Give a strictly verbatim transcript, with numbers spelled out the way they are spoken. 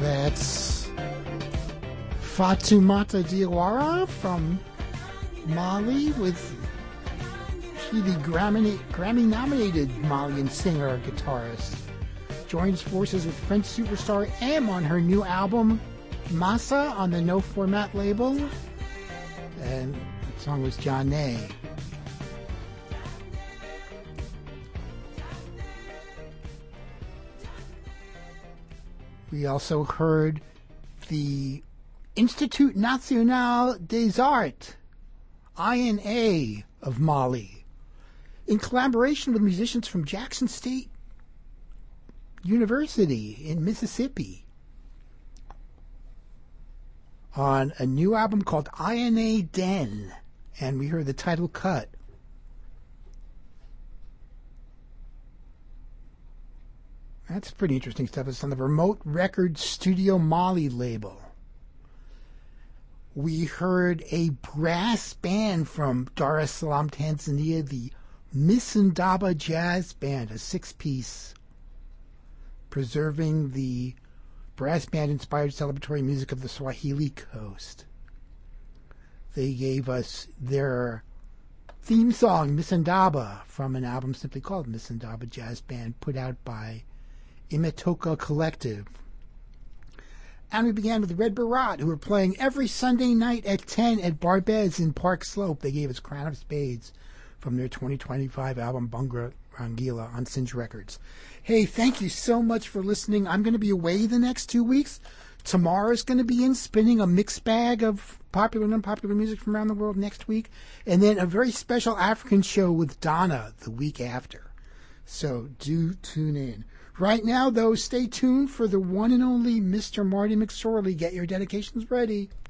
That's Fatoumata Diawara from Mali with she the Grammy, Grammy-nominated Malian singer guitarist. Joins forces with French superstar M on her new album Massa on the No Format label. And the song was Jane. We also heard the Institut National des Arts, I N A, of Mali, in collaboration with musicians from Jackson State University in Mississippi, on a new album called I N A Den, and we heard the title cut. That's pretty interesting stuff. It's on the Remote Records Studio Mali label. We heard a brass band from Dar es Salaam, Tanzania, the Misandaba Jazz Band, a six-piece, preserving the brass band-inspired celebratory music of the Swahili coast. They gave us their theme song, Misandaba, from an album simply called Misandaba Jazz Band, put out by Imetoka Collective. And we began with Red Barat, who were playing every Sunday night at ten at Barbez in Park Slope. They gave us Crown of Spades from their twenty twenty-five album Bunga Rangila on Singe Records. Hey, thank you so much for listening. I'm going to be away the next two weeks. Tomorrow's going to be in spinning a mixed bag of popular and unpopular music from around the world next week. And then a very special African show with Donna the week after. So do tune in. Right now, though, stay tuned for the one and only Mister Marty McSorley. Get your dedications ready.